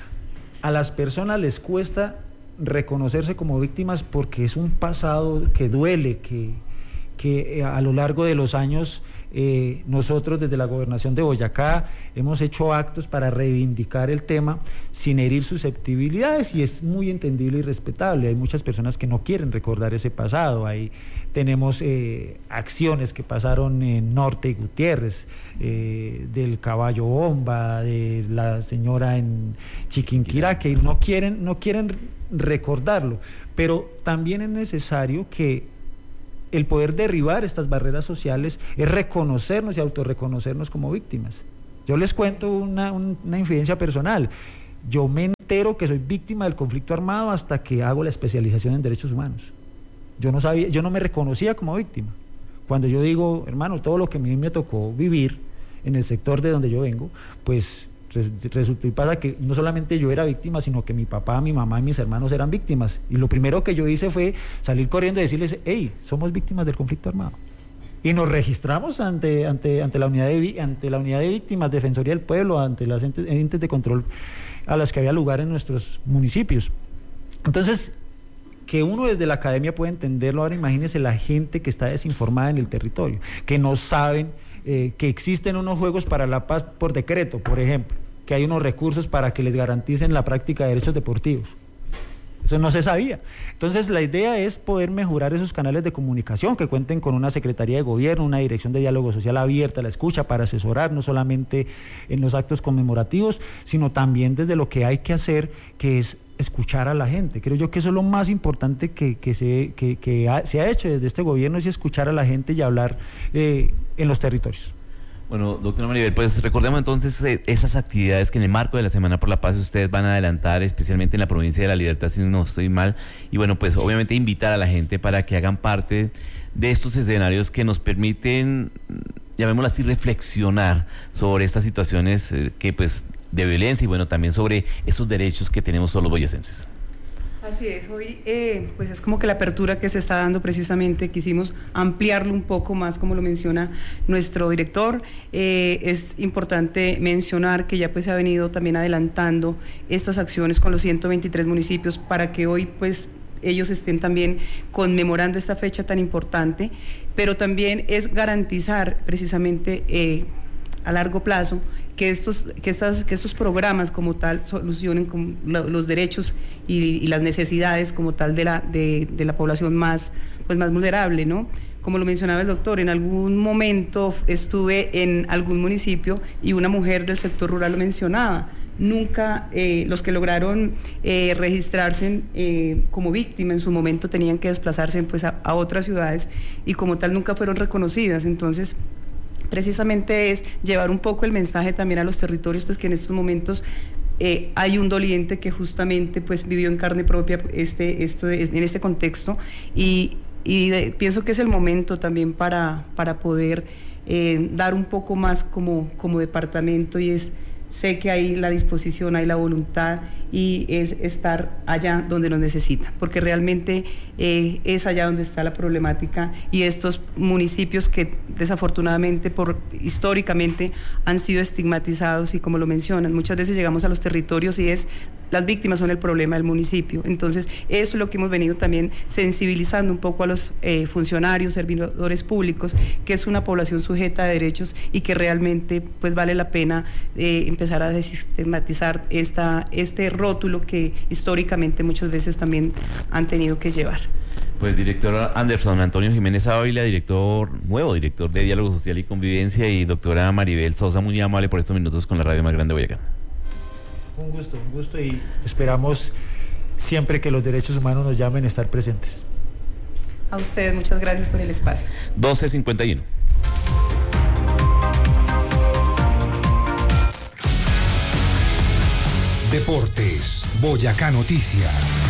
a las personas les cuesta reconocerse como víctimas, porque es un pasado que duele, que, que a lo largo de los años Eh, nosotros desde la Gobernación de Boyacá hemos hecho actos para reivindicar el tema sin herir susceptibilidades, y es muy entendible y respetable. Hay muchas personas que no quieren recordar ese pasado. Ahí tenemos eh, acciones que pasaron en Norte y Gutiérrez, eh, del caballo bomba, de la señora en Chiquinquirá, que no quieren, no quieren recordarlo, pero también es necesario que el poder derribar estas barreras sociales es reconocernos y autorreconocernos como víctimas. Yo les cuento una, una infidencia personal. Yo me entero que soy víctima del conflicto armado hasta que hago la especialización en derechos humanos. Yo no sabía, yo no me reconocía como víctima. Cuando yo digo, hermano, todo lo que a mí me tocó vivir en el sector de donde yo vengo, pues resultó y pasa que no solamente yo era víctima, sino que mi papá, mi mamá y mis hermanos eran víctimas. Y lo primero que yo hice fue salir corriendo y decirles, hey, somos víctimas del conflicto armado. Y nos registramos ante, ante, ante, la, unidad de, ante la unidad de víctimas, Defensoría del Pueblo, ante las entes, entes de control a las que había lugar en nuestros municipios. Entonces, que uno desde la academia puede entenderlo. Ahora imagínense la gente que está desinformada en el territorio, que no saben eh, que existen unos juegos para la paz por decreto, por ejemplo, que hay unos recursos para que les garanticen la práctica de derechos deportivos. Eso no se sabía. Entonces la idea es poder mejorar esos canales de comunicación, que cuenten con una Secretaría de Gobierno, una Dirección de Diálogo Social abierta a la escucha para asesorar no solamente en los actos conmemorativos, sino también desde lo que hay que hacer, que es escuchar a la gente. Creo yo que eso es lo más importante que, que, se, que, que ha, se ha hecho desde este gobierno, es escuchar a la gente y hablar eh, en los territorios. Bueno, doctora Maribel, pues recordemos entonces eh, esas actividades que en el marco de la Semana por la Paz ustedes van a adelantar, especialmente en la provincia de La Libertad, si no estoy mal, y bueno, pues obviamente invitar a la gente para que hagan parte de estos escenarios que nos permiten, llamémoslo así, reflexionar sobre estas situaciones eh, que pues de violencia y bueno, también sobre esos derechos que tenemos todos los boyacenses. Así es, hoy eh, pues es como que la apertura que se está dando precisamente, quisimos ampliarlo un poco más, como lo menciona nuestro director. Eh, es importante mencionar que ya pues se ha venido también adelantando estas acciones con los ciento veintitrés municipios para que hoy pues ellos estén también conmemorando esta fecha tan importante, pero también es garantizar precisamente eh, a largo plazo que estos, que estas, que estos programas como tal solucionen con lo, los derechos y, y las necesidades como tal de la, de, de la población más, pues más vulnerable, ¿no? Como lo mencionaba el doctor, en algún momento estuve en algún municipio y una mujer del sector rural lo mencionaba. Nunca eh, los que lograron eh, registrarse eh, como víctima en su momento tenían que desplazarse pues, a, a otras ciudades y como tal nunca fueron reconocidas. Entonces, precisamente es llevar un poco el mensaje también a los territorios, pues que en estos momentos eh, hay un doliente que justamente pues vivió en carne propia este, esto, en este contexto y, y de, pienso que es el momento también para, para poder eh, dar un poco más como, como departamento, y es, sé que hay la disposición, hay la voluntad y es estar allá donde nos necesita, porque realmente eh, es allá donde está la problemática, y estos municipios que desafortunadamente por históricamente han sido estigmatizados, y como lo mencionan, muchas veces llegamos a los territorios y es las víctimas son el problema del municipio. Entonces eso es lo que hemos venido también sensibilizando un poco a los eh, funcionarios, servidores públicos, que es una población sujeta a derechos y que realmente pues vale la pena eh, empezar a desistematizar esta, este rótulo que históricamente muchas veces también han tenido que llevar. Pues director Anderson Antonio Jiménez Ávila, director, nuevo director de Diálogo Social y Convivencia, y doctora Maribel Sosa, muy amable por estos minutos con la radio más grande de Boyacá. Un gusto, un gusto, y esperamos siempre que los derechos humanos nos llamen a estar presentes. A ustedes, muchas gracias por el espacio. doce cincuenta y uno. Deportes, Boyacá Noticias.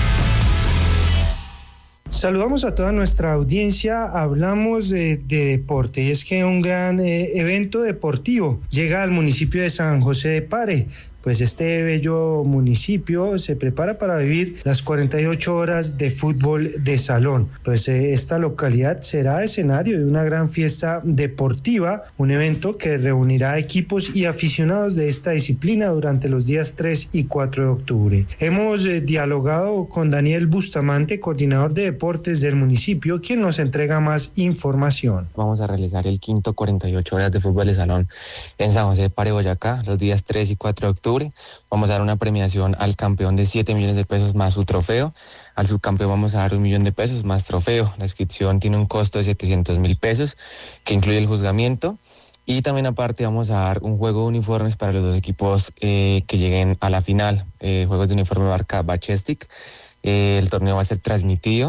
Saludamos a toda nuestra audiencia, hablamos de, de deporte, y es que un gran eh, evento deportivo llega al municipio de San José de Pare. pues este bello municipio se prepara para vivir las cuarenta y ocho horas de fútbol de salón. Pues eh, esta localidad será escenario de una gran fiesta deportiva, un evento que reunirá equipos y aficionados de esta disciplina durante los días tres y cuatro de octubre. Hemos eh, dialogado con Daniel Bustamante, coordinador de deportes del municipio, quien nos entrega más información. Vamos a realizar el quinto cuarenta y ocho horas de fútbol de salón en San José de Pare, Boyacá, los días tres y cuatro de octubre. Vamos a dar una premiación al campeón de siete millones de pesos más su trofeo. Al subcampeón vamos a dar un millón de pesos más trofeo. La inscripción tiene un costo de setecientos mil pesos, que incluye el juzgamiento. Y también aparte vamos a dar un juego de uniformes para los dos equipos eh, que lleguen a la final. Eh, juegos de uniforme marca Bachestic. Eh, el torneo va a ser transmitido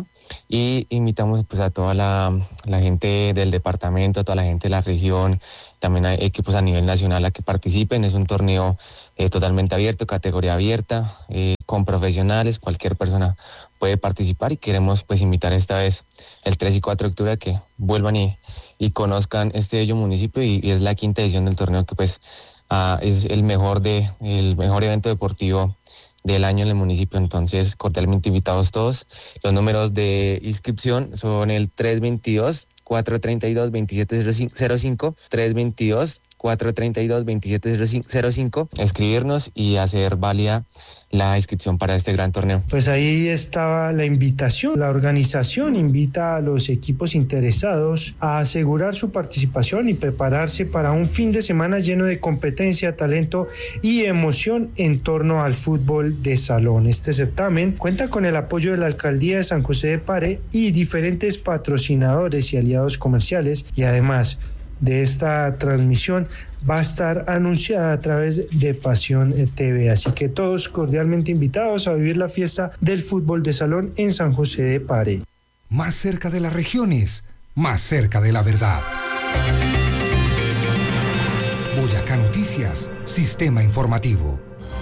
y invitamos pues a toda la, la gente del departamento, a toda la gente de la región. También hay equipos a nivel nacional a que participen. Es un torneo eh, totalmente abierto, categoría abierta, eh, con profesionales. Cualquier persona puede participar y queremos pues invitar esta vez el tres y cuatro de octubre a que vuelvan y, y conozcan este bello municipio y, y es la quinta edición del torneo que pues uh, es el mejor, de, el mejor evento deportivo del año en el municipio. Entonces cordialmente invitados todos. Los números de inscripción son el tres veintidós, cuatrocientos treinta y dos, veintisiete cero cinco, tres veintidós, cuatrocientos treinta y dos, veintisiete cero cinco, escribirnos y hacer válida la inscripción para este gran torneo. Pues ahí estaba la invitación. La organización invita a los equipos interesados a asegurar su participación y prepararse para un fin de semana lleno de competencia, talento y emoción en torno al fútbol de salón. Este certamen cuenta con el apoyo de la Alcaldía de San José de Pare y diferentes patrocinadores y aliados comerciales, y además de esta transmisión va a estar anunciada a través de Pasión T V. Así que todos cordialmente invitados a vivir la fiesta del fútbol de salón en San José de Pare. Más cerca de las regiones, más cerca de la verdad. Boyacá Noticias, Sistema Informativo.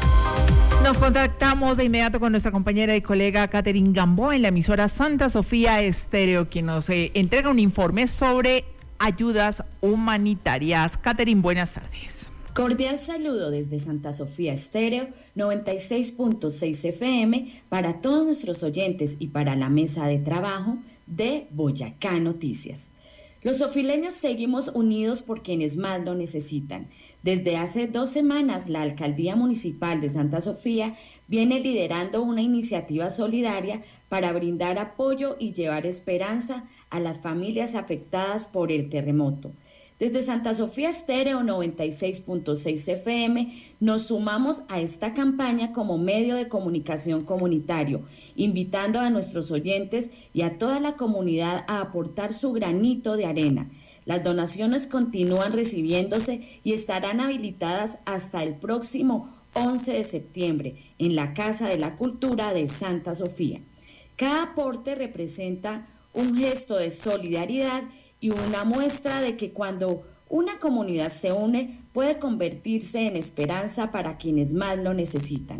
Nos contactamos de inmediato con nuestra compañera y colega Catherine Gamboa en la emisora Santa Sofía Estéreo, quien nos eh, entrega un informe sobre ayudas humanitarias. Catherine, buenas tardes. Cordial saludo desde Santa Sofía Estéreo, noventa y seis punto seis F M, para todos nuestros oyentes y para la mesa de trabajo de Boyacá Noticias. Los sofileños seguimos unidos por quienes más lo necesitan. Desde hace dos semanas, la Alcaldía Municipal de Santa Sofía viene liderando una iniciativa solidaria para brindar apoyo y llevar esperanza a las familias afectadas por el terremoto. Desde Santa Sofía Estéreo noventa y seis punto seis F M nos sumamos a esta campaña como medio de comunicación comunitario, invitando a nuestros oyentes y a toda la comunidad a aportar su granito de arena. Las donaciones continúan recibiéndose y estarán habilitadas hasta el próximo once de septiembre en la Casa de la Cultura de Santa Sofía. Cada aporte representa un gesto de solidaridad y una muestra de que cuando una comunidad se une puede convertirse en esperanza para quienes más lo necesitan.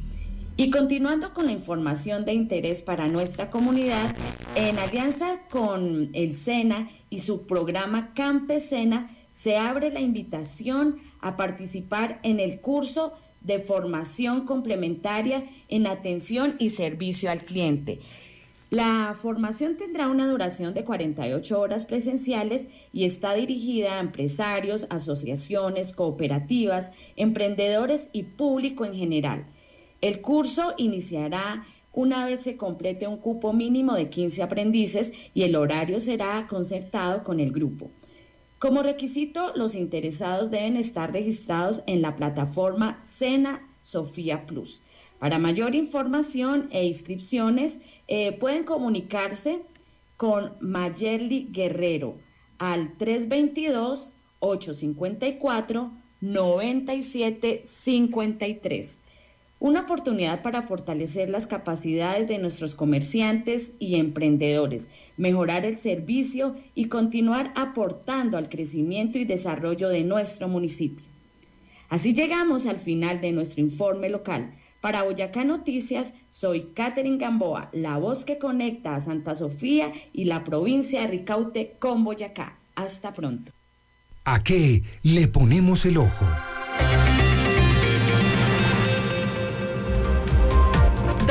Y continuando con la información de interés para nuestra comunidad, en alianza con el SENA y su programa Campesena, se abre la invitación a participar en el curso de formación complementaria en atención y servicio al cliente. La formación tendrá una duración de cuarenta y ocho horas presenciales y está dirigida a empresarios, asociaciones, cooperativas, emprendedores y público en general. El curso iniciará una vez se complete un cupo mínimo de quince aprendices y el horario será concertado con el grupo. Como requisito, los interesados deben estar registrados en la plataforma SENA Sofía Plus. Para mayor información e inscripciones, eh, pueden comunicarse con Mayerly Guerrero al tres veintidós, ochocientos cincuenta y cuatro, noventa y siete cincuenta y tres. Una oportunidad para fortalecer las capacidades de nuestros comerciantes y emprendedores, mejorar el servicio y continuar aportando al crecimiento y desarrollo de nuestro municipio. Así llegamos al final de nuestro informe local. Para Boyacá Noticias, soy Catherine Gamboa, la voz que conecta a Santa Sofía y la provincia de Ricaute con Boyacá. Hasta pronto. ¿A qué le ponemos el ojo?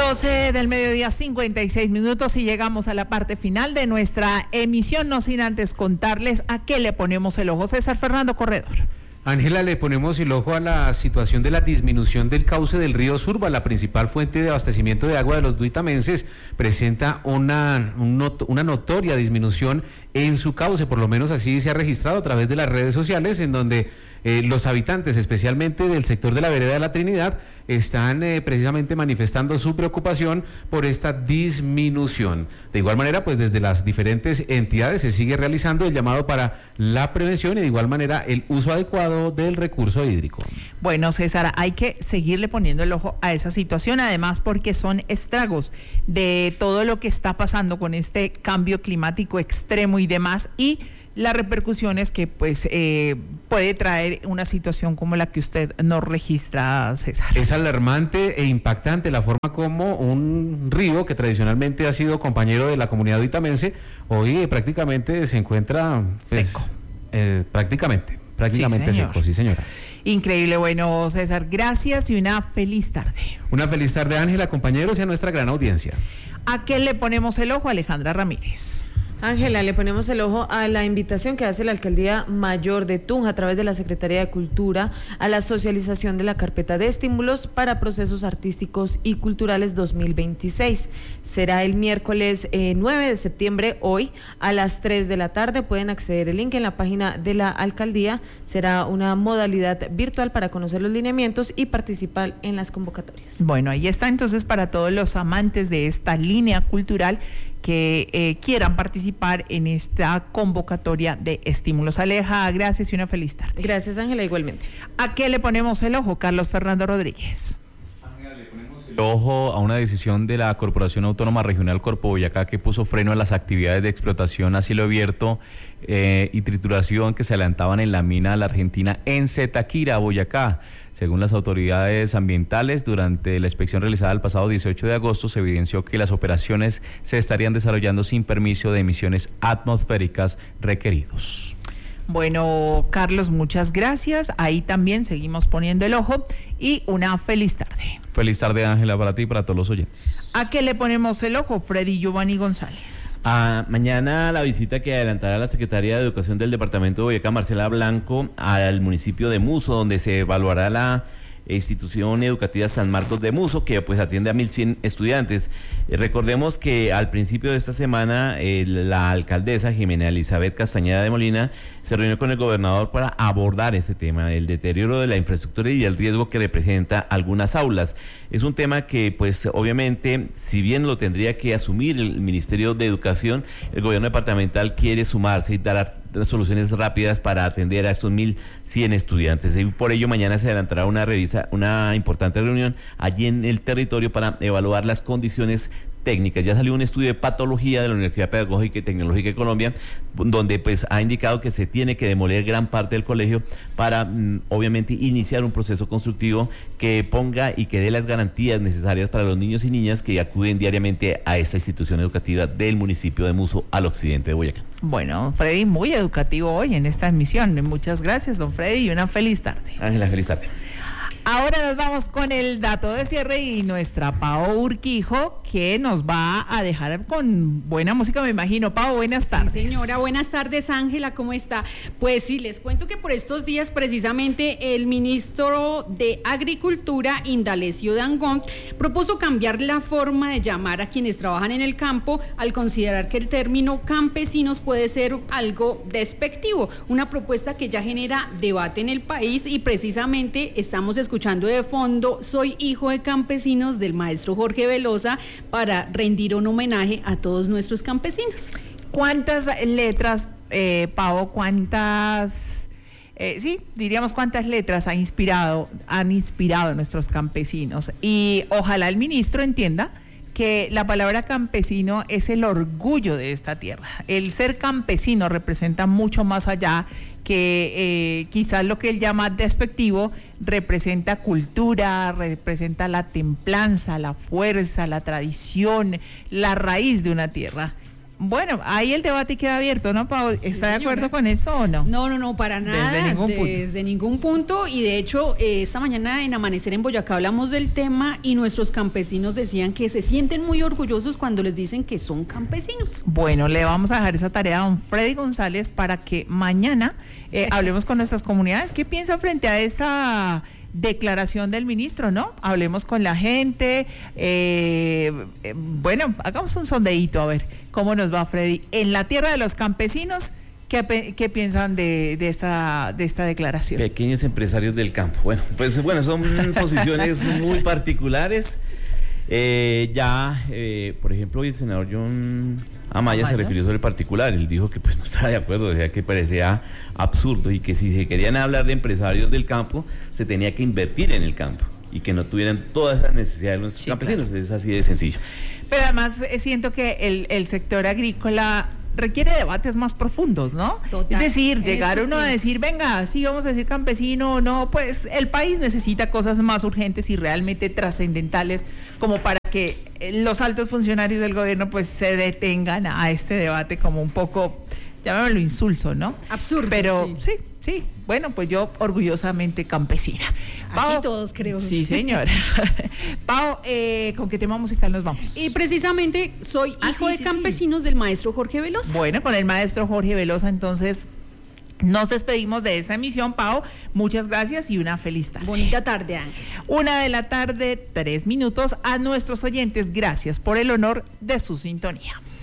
doce del mediodía, cincuenta y seis minutos, y llegamos a la parte final de nuestra emisión, no sin antes contarles a qué le ponemos el ojo. César Fernando Corredor. Ángela, le ponemos el ojo a la situación de la disminución del cauce del río Surba. La principal fuente de abastecimiento de agua de los duitamenses presenta una, un not, una notoria disminución en su cauce, por lo menos así se ha registrado a través de las redes sociales, en donde eh, los habitantes, especialmente del sector de la vereda de la Trinidad, están eh, precisamente manifestando su preocupación por esta disminución. De igual manera, pues desde las diferentes entidades se sigue realizando el llamado para la prevención y de igual manera el uso adecuado del recurso hídrico. Bueno, César, hay que seguirle poniendo el ojo a esa situación, además porque son estragos de todo lo que está pasando con este cambio climático extremo y demás, y las repercusiones que pues eh, puede traer una situación como la que usted nos registra, César. Es alarmante e impactante la forma como un río que tradicionalmente ha sido compañero de la comunidad duitamense, hoy eh, prácticamente se encuentra pues, seco. Eh, prácticamente, prácticamente sí, seco, sí señora. Increíble. Bueno, César, gracias y una feliz tarde. Una feliz tarde, Ángela, compañeros y a nuestra gran audiencia. ¿A qué le ponemos el ojo, Alejandra Ramírez? Ángela, le ponemos el ojo a la invitación que hace la Alcaldía Mayor de Tunja a través de la Secretaría de Cultura a la socialización de la carpeta de estímulos para procesos artísticos y culturales dos mil veintiséis. Será el miércoles eh, nueve de septiembre, hoy, a las tres de la tarde. Pueden acceder el link en la página de la Alcaldía. Será una modalidad virtual para conocer los lineamientos y participar en las convocatorias. Bueno, ahí está entonces para todos los amantes de esta línea cultural que eh, quieran participar en esta convocatoria de estímulos. Aleja, gracias y una feliz tarde. Gracias, Ángela, igualmente. ¿A qué le ponemos el ojo, Carlos Fernando Rodríguez? Ángela, le ponemos el ojo a una decisión de la Corporación Autónoma Regional Corpo Boyacá que puso freno a las actividades de explotación a cielo abierto eh, y trituración que se adelantaban en la mina La Argentina en Zetaquira, Boyacá. Según las autoridades ambientales, durante la inspección realizada el pasado dieciocho de agosto se evidenció que las operaciones se estarían desarrollando sin permiso de emisiones atmosféricas requeridos. Bueno, Carlos, muchas gracias. Ahí también seguimos poniendo el ojo y una feliz tarde. Feliz tarde, Ángela, para ti y para todos los oyentes. ¿A qué le ponemos el ojo, Freddy Giovanni González? Ah, mañana la visita que adelantará la Secretaría de Educación del Departamento de Boyacá, Marcela Blanco, al municipio de Muso, donde se evaluará la institución educativa San Marcos de Muso, que pues atiende a mil cien estudiantes. Eh, recordemos que al principio de esta semana eh, la alcaldesa Jimena Elizabeth Castañeda de Molina se reunió con el gobernador para abordar este tema, el deterioro de la infraestructura y el riesgo que representa algunas aulas. Es un tema que pues obviamente, si bien lo tendría que asumir el Ministerio de Educación, el gobierno departamental quiere sumarse y dar soluciones rápidas para atender a estos mil cien estudiantes. Y por ello mañana se adelantará una revisa, una importante reunión allí en el territorio para evaluar las condiciones técnicas. Ya salió un estudio de patología de la Universidad Pedagógica y Tecnológica de Colombia, donde pues ha indicado que se tiene que demoler gran parte del colegio para mm, obviamente iniciar un proceso constructivo que ponga y que dé las garantías necesarias para los niños y niñas que acuden diariamente a esta institución educativa del municipio de Muso, al occidente de Boyacá. Bueno, Freddy, muy educativo hoy en esta emisión. Muchas gracias, don Freddy, y una feliz tarde. Ángela, feliz tarde. Ahora nos vamos con el dato de cierre y nuestra Pao Urquijo, que nos va a dejar con buena música, me imagino. Pao, buenas tardes. Sí, señora, buenas tardes, Ángela, ¿cómo está? Pues sí, les cuento que por estos días precisamente el ministro de Agricultura, Indalecio Dangond, propuso cambiar la forma de llamar a quienes trabajan en el campo al considerar que el término campesinos puede ser algo despectivo, una propuesta que ya genera debate en el país y precisamente estamos escuchando escuchando de fondo Soy hijo de campesinos del maestro Jorge Velosa para rendir un homenaje a todos nuestros campesinos. ¿Cuántas letras, eh, Pavo, cuántas, eh, sí, diríamos cuántas letras ha inspirado, han inspirado a nuestros campesinos? Y ojalá el ministro entienda que la palabra campesino es el orgullo de esta tierra. El ser campesino representa mucho más allá que eh, quizás lo que él llama despectivo, representa cultura, representa la templanza, la fuerza, la tradición, la raíz de una tierra. Bueno, ahí el debate queda abierto, ¿no, Pau? ¿Está Sí, de acuerdo señora. con esto o no? No, no, no, para nada. Desde ningún punto. Desde ningún punto. Y de hecho, eh, esta mañana en Amanecer en Boyacá hablamos del tema y nuestros campesinos decían que se sienten muy orgullosos cuando les dicen que son campesinos. Bueno, le vamos a dejar esa tarea a don Freddy González para que mañana eh, hablemos con nuestras comunidades. ¿Qué piensa frente a esta declaración del ministro, no? Hablemos con la gente. Eh, eh, bueno, hagamos un sondeíto a ver cómo nos va, Freddy. En la tierra de los campesinos, ¿qué, pe- qué piensan de, de, esta, de esta declaración? Pequeños empresarios del campo. Bueno, pues bueno, son posiciones muy particulares. Eh, ya, eh, por ejemplo, hoy el senador John Amaya, Amaya se refirió sobre el particular. Él dijo que pues no estaba de acuerdo, decía que parecía absurdo y que si se querían hablar de empresarios del campo, se tenía que invertir en el campo y que no tuvieran todas esas necesidades de nuestros sí, campesinos. Claro. Es así de sencillo. Pero además eh, siento que el, el sector agrícola requiere debates más profundos, ¿no? Total. Es decir, llegar uno a decir, venga, sí vamos a decir campesino o no, pues el país necesita cosas más urgentes y realmente trascendentales como para que los altos funcionarios del gobierno pues se detengan a este debate como un poco, llamémoslo insulso, ¿no? Absurdo. Pero sí, sí, sí, bueno, pues yo orgullosamente campesina. Pau, aquí todos creo. Sí, señora. Pau, eh, ¿con qué tema musical nos vamos? Y precisamente soy ah, hijo sí, de sí, campesinos sí. del maestro Jorge Velosa. Bueno, con el maestro Jorge Velosa, entonces nos despedimos de esta emisión, Pau. Muchas gracias y una feliz tarde. Bonita tarde, Ángel. Una de la tarde, tres minutos. A nuestros oyentes, gracias por el honor de su sintonía.